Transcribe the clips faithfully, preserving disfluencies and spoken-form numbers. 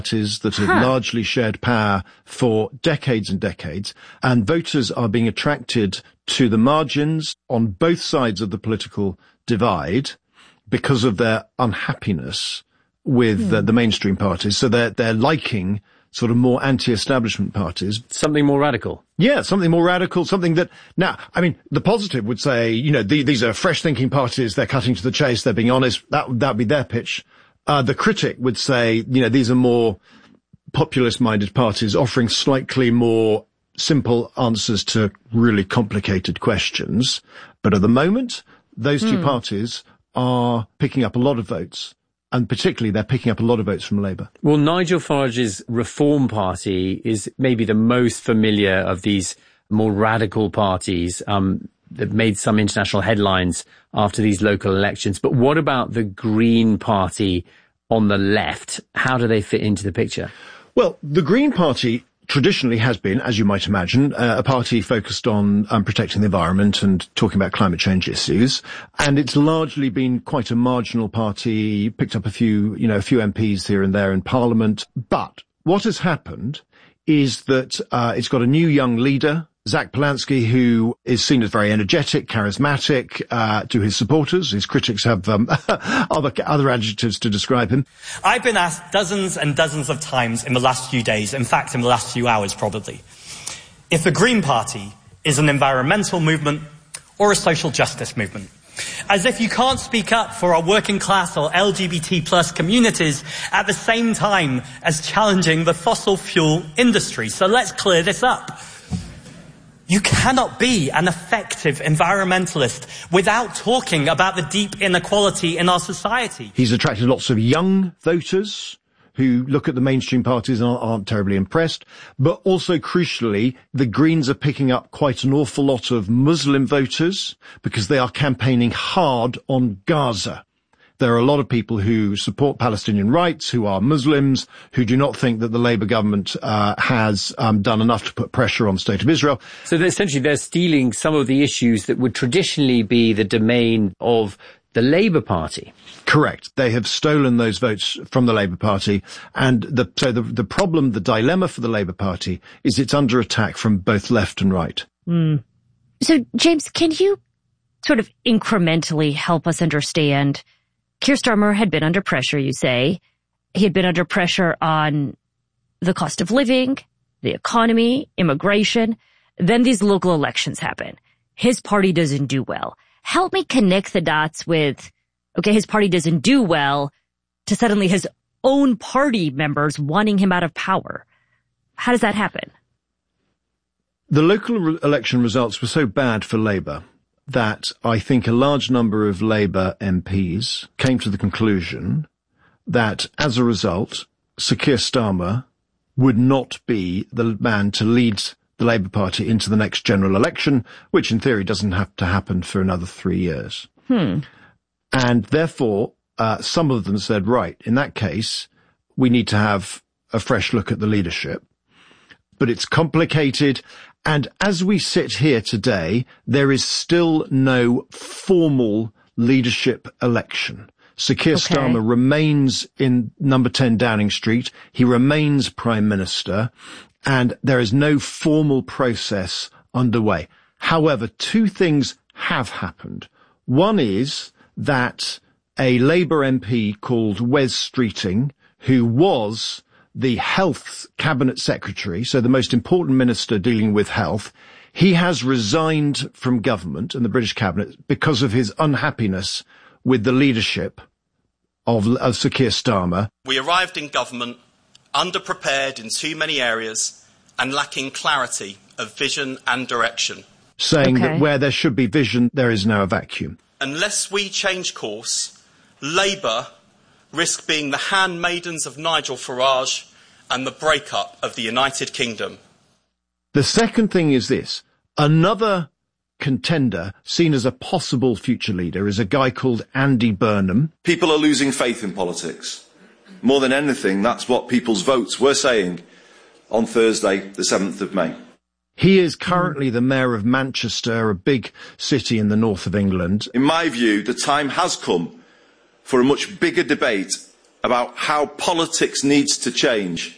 parties that have huh. largely shared power for decades and decades, and voters are being attracted to the margins on both sides of the political divide because of their unhappiness with hmm. uh, the mainstream parties. So they're, they're liking sort of more anti-establishment parties. Something more radical. Yeah, something more radical, something that, now, I mean, the positive would say, you know, the, these are fresh-thinking parties, they're cutting to the chase, they're being honest, that that would be their pitch. Uh, the critic would say, you know, these are more populist-minded parties offering slightly more simple answers to really complicated questions. But at the moment, those two mm. parties are picking up a lot of votes. And particularly, they're picking up a lot of votes from Labour. Well, Nigel Farage's Reform Party is maybe the most familiar of these more radical parties um, that made some international headlines after these local elections. But what about the Green Party on the left? How do they fit into the picture? Well, the Green Party traditionally has been, as you might imagine, uh, a party focused on um, protecting the environment and talking about climate change issues. And it's largely been quite a marginal party, picked up a few, you know, a few M Ps here and there in Parliament. But what has happened is that uh, it's got a new young leader, Zach Polanski, who is seen as very energetic, charismatic uh, to his supporters. His critics have um, other, other adjectives to describe him. I've been asked dozens and dozens of times in the last few days, in fact in the last few hours probably, if the Green Party is an environmental movement or a social justice movement. As if you can't speak up for our working class or L G B T plus communities at the same time as challenging the fossil fuel industry. So let's clear this up. You cannot be an effective environmentalist without talking about the deep inequality in our society. He's attracted lots of young voters who look at the mainstream parties and aren't terribly impressed. But also, crucially, the Greens are picking up quite an awful lot of Muslim voters because they are campaigning hard on Gaza. There are a lot of people who support Palestinian rights, who are Muslims, who do not think that the Labour government uh, has um, done enough to put pressure on the State of Israel. So they're essentially they're stealing some of the issues that would traditionally be the domain of the Labour Party. Correct. They have stolen those votes from the Labour Party. And the, so the, the problem, the dilemma for the Labour Party is it's under attack from both left and right. Mm. So, James, can you sort of incrementally help us understand? Keir Starmer had been under pressure, you say. He had been under pressure on the cost of living, the economy, immigration. Then these local elections happen. His party doesn't do well. Help me connect the dots with, okay, his party doesn't do well, to suddenly his own party members wanting him out of power. How does that happen? The local re- election results were so bad for Labour that I think a large number of Labour M Ps came to the conclusion that, as a result, Sir Keir Starmer would not be the man to lead the Labour Party into the next general election, which in theory doesn't have to happen for another three years. Hmm. And therefore, uh, some of them said, right, in that case, we need to have a fresh look at the leadership. But it's complicated. And as we sit here today, there is still no formal leadership election. Sir Keir Okay. Starmer remains in number ten Downing Street. He remains Prime Minister, and there is no formal process underway. However, two things have happened. One is that a Labour M P called Wes Streeting, who was the Health Cabinet Secretary, so the most important minister dealing with health, he has resigned from government and the British Cabinet because of his unhappiness with the leadership of, of Sir Keir Starmer. We arrived in government underprepared in too many areas and lacking clarity of vision and direction. Saying Okay. that where there should be vision, there is now a vacuum. Unless we change course, Labour risk being the handmaidens of Nigel Farage and the breakup of the United Kingdom. The second thing is this. Another contender seen as a possible future leader is a guy called Andy Burnham. People are losing faith in politics. More than anything, that's what people's votes were saying on Thursday, the seventh of May. He is currently the mayor of Manchester, a big city in the north of England. In my view, the time has come for a much bigger debate about how politics needs to change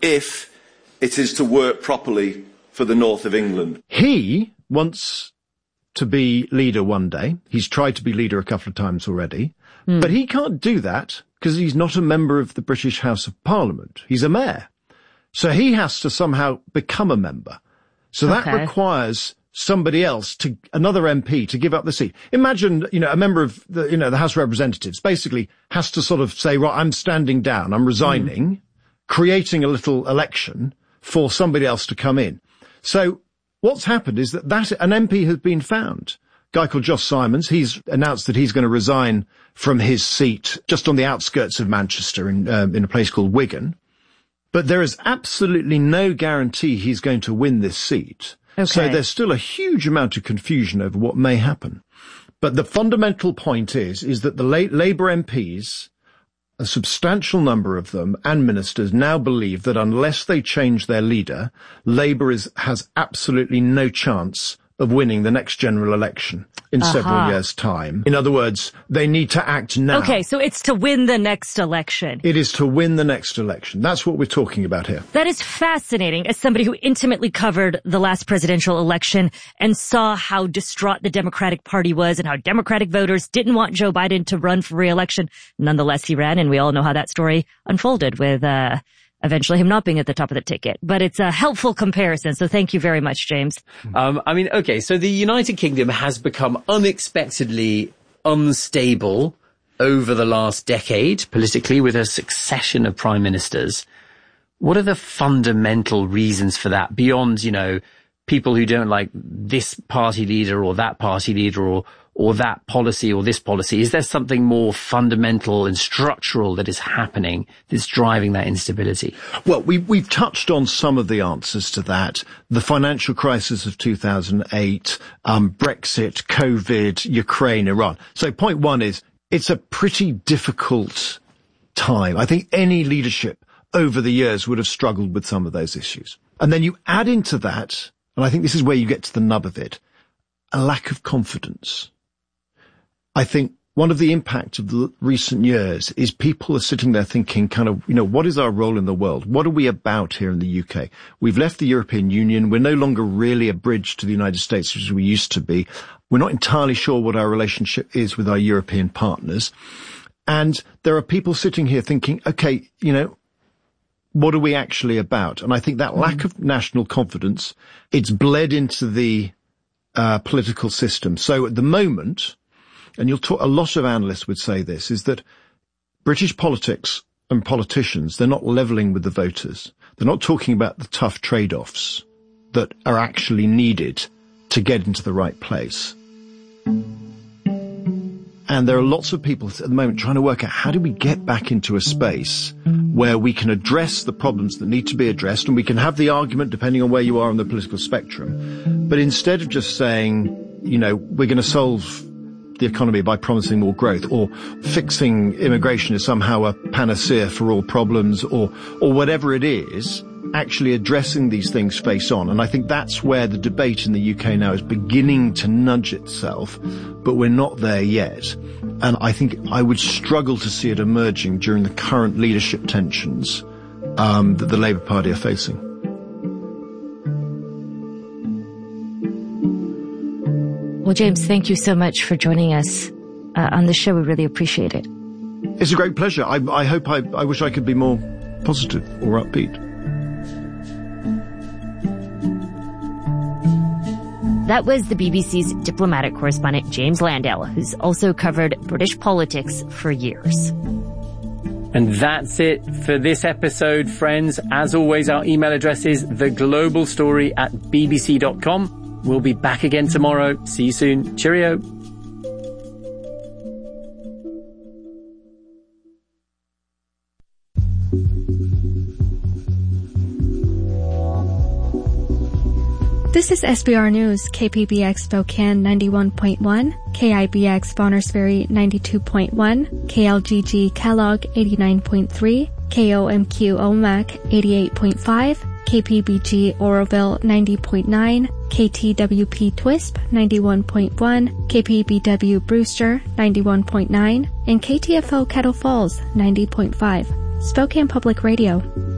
if it is to work properly for the north of England. He wants to be leader one day. He's tried to be leader a couple of times already. Mm. But he can't do that because he's not a member of the British House of Parliament. He's a mayor. So he has to somehow become a member. So that okay. requires somebody else, to another M P, to give up the seat. Imagine, you know, a member of the, you know, the House of Representatives basically has to sort of say, right, I'm standing down, I'm resigning, mm. creating a little election for somebody else to come in. So what's happened is that, that an M P has been found. A guy called Josh Simons, he's announced that he's going to resign from his seat just on the outskirts of Manchester in, um, in a place called Wigan. But there is absolutely no guarantee he's going to win this seat. Okay. So there's still a huge amount of confusion over what may happen. But the fundamental point is, is that the Labour M Ps, a substantial number of them, and ministers now believe that unless they change their leader, Labour is, has absolutely no chance of winning the next general election in uh-huh. several years' time. In other words, they need to act now. Okay, so it's to win the next election. It is to win the next election. That's what we're talking about here. That is fascinating. As somebody who intimately covered the last presidential election and saw how distraught the Democratic Party was and how Democratic voters didn't want Joe Biden to run for re-election. Nonetheless, he ran, and we all know how that story unfolded with uh eventually him not being at the top of the ticket. But it's a helpful comparison, so thank you very much, James. Um, I mean, okay, so the United Kingdom has become unexpectedly unstable over the last decade, politically, with a succession of prime ministers. What are the fundamental reasons for that, beyond, you know, people who don't like this party leader or that party leader or or that policy or this policy? Is there something more fundamental and structural that is happening that's driving that instability? Well, we, we've touched on some of the answers to that. The financial crisis of two thousand eight, um, Brexit, COVID, Ukraine, Iran. So point one is, it's a pretty difficult time. I think any leadership over the years would have struggled with some of those issues. And then you add into that, and I think this is where you get to the nub of it, a lack of confidence. I think one of the impacts of the recent years is people are sitting there thinking kind of, you know, what is our role in the world? What are we about here in the U K? We've left the European Union. We're no longer really a bridge to the United States as we used to be. We're not entirely sure what our relationship is with our European partners. And there are people sitting here thinking, okay, you know, what are we actually about? And I think that mm. lack of national confidence, it's bled into the uh, political system. So at the moment, and you'll talk, a lot of analysts would say this, is that British politics and politicians, they're not levelling with the voters. They're not talking about the tough trade-offs that are actually needed to get into the right place. And there are lots of people at the moment trying to work out, how do we get back into a space where we can address the problems that need to be addressed, and we can have the argument depending on where you are on the political spectrum. But instead of just saying, you know, we're going to solve the economy by promising more growth, or fixing immigration is somehow a panacea for all problems, or or whatever it is, actually addressing these things face on. And I think that's where the debate in the U K now is beginning to nudge itself, but we're not there yet. And I think I would struggle to see it emerging during the current leadership tensions um, that the Labour Party are facing. Well, James, thank you so much for joining us uh, on the show. We really appreciate it. It's a great pleasure. I, I hope I, I wish I could be more positive or upbeat. That was the B B C's diplomatic correspondent, James Landale, who's also covered British politics for years. And that's it for this episode, friends. As always, our email address is theglobalstory at b b c dot com. We'll be back again tomorrow. See you soon. Cheerio. This is S B R News, K P B X Spokane ninety-one point one, K I B X Bonners Ferry ninety-two point one, K L G G Kellogg eighty-nine point three, K O M Q Omak eighty-eight point five, K P B G Oroville ninety point nine, K T W P Twisp ninety-one point one, K P B W Brewster ninety-one point nine, and K T F O Kettle Falls ninety point five. Spokane Public Radio.